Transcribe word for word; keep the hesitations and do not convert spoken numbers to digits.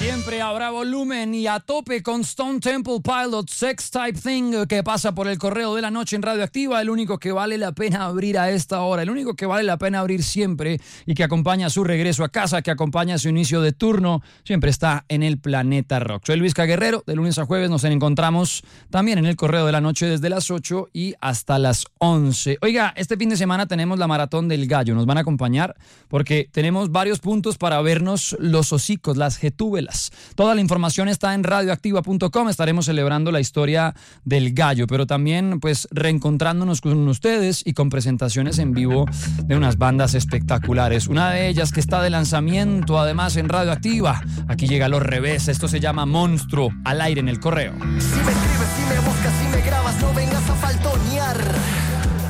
Siempre habrá volumen y a tope con Stone Temple Pilots, Sex Type Thing, que pasa por el correo de la noche en Radioactiva, el único que vale la pena abrir a esta hora, el único que vale la pena abrir siempre y que acompaña su regreso a casa, que acompaña su inicio de turno, siempre está en el Planeta Rock. Soy Luis Guerrero, de lunes a jueves nos encontramos también en el correo de la noche desde las ocho y hasta las once. Oiga, este fin de semana tenemos la Maratón del Gallo, nos van a acompañar porque tenemos varios puntos para vernos los hocicos, las jetúbelas. Toda la información está en radioactiva punto com. Estaremos celebrando la historia del gallo, pero también pues reencontrándonos con ustedes y con presentaciones en vivo de unas bandas espectaculares. Una de ellas que está de lanzamiento además en Radioactiva. Aquí llega Los Revés. Esto se llama Monstruo, al aire en el correo. Si me escribes, si me buscas, si me grabas, no vengas a faltonear.